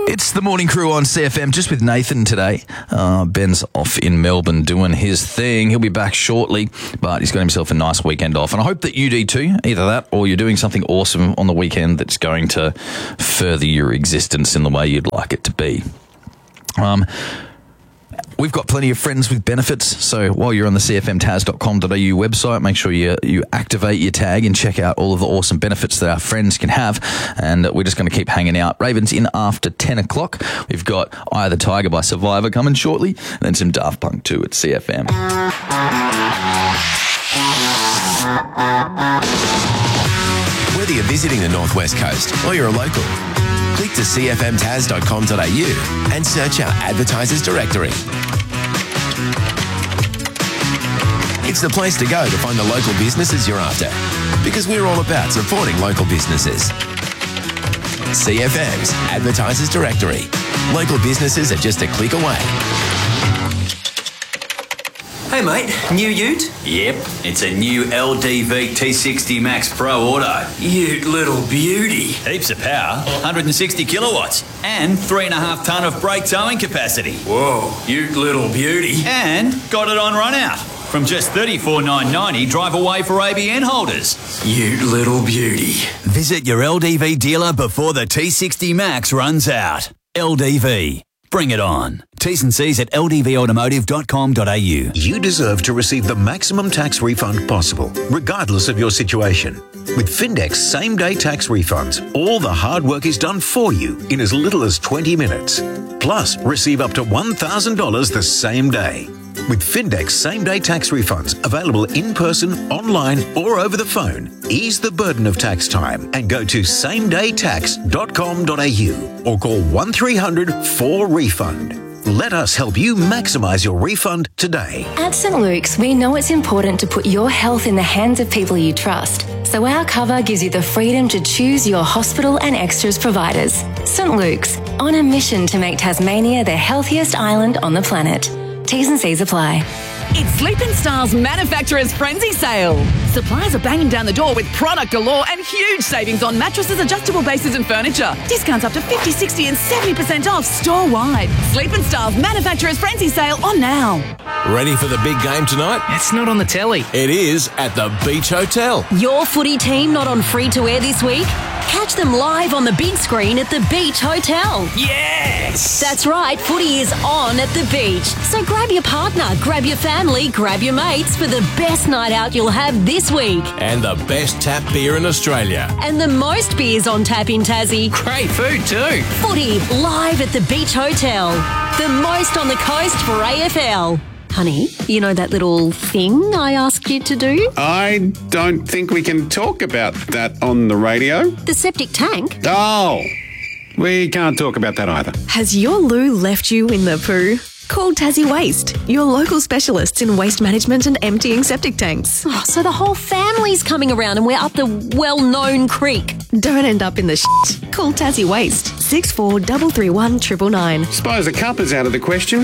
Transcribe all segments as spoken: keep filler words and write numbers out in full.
It's the Morning Crew on C F M, just with Nathan today. Uh, Ben's off in Melbourne doing his thing. He'll be back shortly, but he's got himself a nice weekend off. And I hope that you do too, either that or you're doing something awesome on the weekend that's going to further your existence in the way you'd like it to be. Um... We've got plenty of friends with benefits, so while you're on the c f m tas dot com dot a u website, make sure you you activate your tag and check out all of the awesome benefits that our friends can have. And we're just going to keep hanging out. Ravens in after ten o'clock. We've got Eye of the Tiger by Survivor coming shortly, and then some Daft Punk too at C F M. Whether you're visiting the Northwest Coast or you're a local, click to c f m tas dot com dot a u and search our advertisers directory. It's the place to go to find the local businesses you're after, because we're all about supporting local businesses. C F M's Advertisers Directory. Local businesses are just a click away. Hey mate, new ute? Yep, it's a new L D V T sixty Max Pro Auto. Ute little beauty. Heaps of power, one hundred sixty kilowatts, and three and a half tonne of brake towing capacity. Whoa, ute little beauty. And got it on run out. From just thirty-four thousand nine hundred ninety dollars, drive away for A B N holders. Ute little beauty. Visit your L D V dealer before the T sixty Max runs out. L D V. Bring it on. T's and C's at l d v automotive dot com dot a u. You deserve to receive the maximum tax refund possible, regardless of your situation. With Findex same-day tax refunds, all the hard work is done for you in as little as twenty minutes. Plus, receive up to one thousand dollars the same day. With Findex same-day tax refunds available in person, online or over the phone, ease the burden of tax time and go to same day tax dot com dot a u or call one three hundred four refund. Let us help you maximise your refund today. At St Luke's, we know it's important to put your health in the hands of people you trust. So our cover gives you the freedom to choose your hospital and extras providers. St Luke's, on a mission to make Tasmania the healthiest island on the planet. T's and C's apply. It's Sleep in Style's Manufacturer's Frenzy Sale. Suppliers are banging down the door with product galore and huge savings on mattresses, adjustable bases and furniture. Discounts up to fifty, sixty and seventy percent off store-wide. Sleep in Style's Manufacturer's Frenzy Sale on now. Ready for the big game tonight? It's not on the telly. It is at the Beach Hotel. Your footy team not on free-to-air this week? Catch them live on the big screen at the Beach Hotel. Yes! That's right, footy is on at the beach. So grab your partner, grab your family, grab your mates for the best night out you'll have this week. And the best tap beer in Australia. And the most beers on tap in Tassie. Great food too. Footy live at the Beach Hotel. The most on the coast for A F L. Honey, you know that little thing I asked you to do? I don't think we can talk about that on the radio. The septic tank? Oh, we can't talk about that either. Has your loo left you in the poo? Call Tassie Waste, your local specialists in waste management and emptying septic tanks. Oh, so the whole family's coming around and we're up the well-known creek. Don't end up in the shit. Call Tassie Waste, six four three three one nine nine nine. Suppose a cup is out of the question.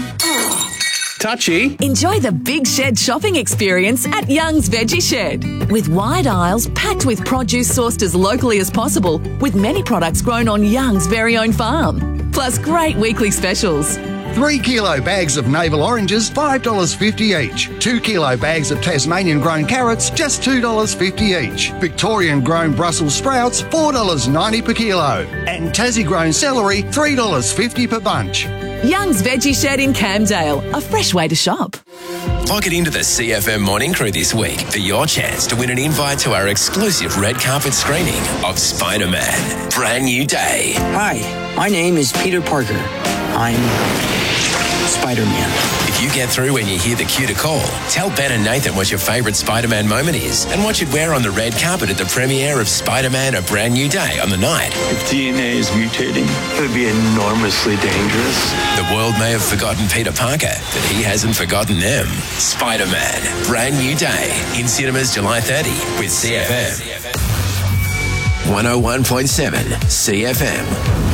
Touchy. Enjoy the big shed shopping experience at Young's Veggie Shed. With wide aisles packed with produce sourced as locally as possible, with many products grown on Young's very own farm. Plus great weekly specials. Three kilo bags of navel oranges, five dollars fifty each. Two kilo bags of Tasmanian grown carrots, just two dollars fifty each. Victorian grown Brussels sprouts, four dollars ninety per kilo. And Tassie grown celery, three dollars fifty per bunch. Young's Veggie Shed in Camdale, a fresh way to shop. Log it into the C F M Morning Crew this week for your chance to win an invite to our exclusive red carpet screening of Spider-Man, Brand New Day. Hi, my name is Peter Parker. I'm Spider-Man. If you get through when you hear the cue to call, tell Ben and Nathan what your favourite Spider-Man moment is and what you'd wear on the red carpet at the premiere of Spider-Man, A Brand New Day on the night. If D N A is mutating, it would be enormously dangerous. The world may have forgotten Peter Parker, but he hasn't forgotten them. Spider-Man, Brand New Day, in cinemas July thirtieth with C F M. one oh one point seven C F M.